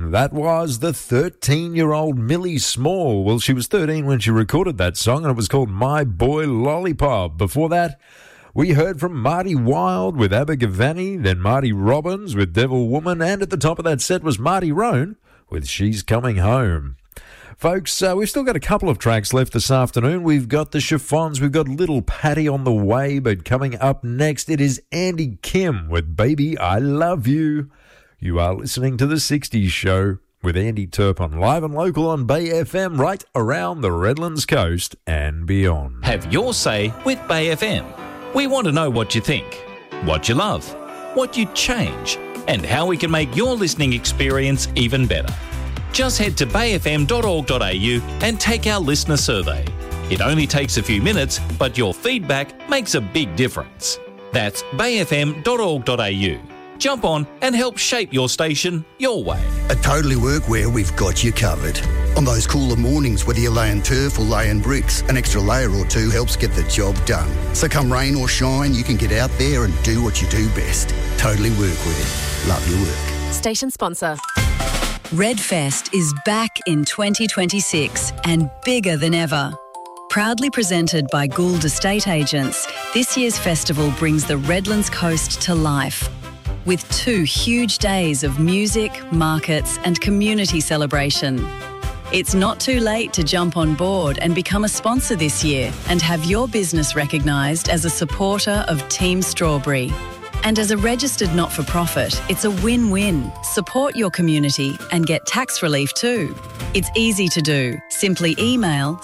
That was the 13-year-old Millie Small. Well, she was 13 when she recorded that song, and it was called My Boy Lollipop. Before that, we heard from Marty Wilde with Abergavenny, then Marty Robbins with Devil Woman, and at the top of that set was Marty Roan with She's Coming Home. Folks, we've still got a couple of tracks left this afternoon. We've got the Chiffons, we've got Little Patty on the way, but coming up next, it is Andy Kim with Baby I Love You. You are listening to The 60s Show with Andy Turpin, live and local on Bay FM, right around the Redlands coast and beyond. Have your say with Bay FM. We want to know what you think, what you love, what you'd change, and how we can make your listening experience even better. Just head to bayfm.org.au and take our listener survey. It only takes a few minutes, but your feedback makes a big difference. That's bayfm.org.au. Jump on and help shape your station your way. At Totally Workwear, we've got you covered. On those cooler mornings, whether you're laying turf or laying bricks, an extra layer or two helps get the job done. So come rain or shine, you can get out there and do what you do best. Totally Workwear. Love your work. Station sponsor. Redfest is back in 2026 and bigger than ever. Proudly presented by Gould Estate Agents, this year's festival brings the Redlands coast to life. With 2 huge days of music, markets and community celebration. It's not too late to jump on board and become a sponsor this year and have your business recognised as a supporter of Team Strawberry. And as a registered not-for-profit, it's a win-win. Support your community and get tax relief too. It's easy to do. Simply email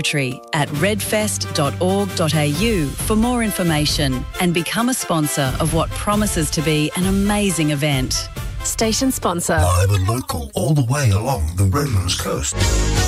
secretary@redfest.org.au for more information and become a sponsor of what promises to be an amazing event. Station sponsor. Live and local all the way along the Redlands coast.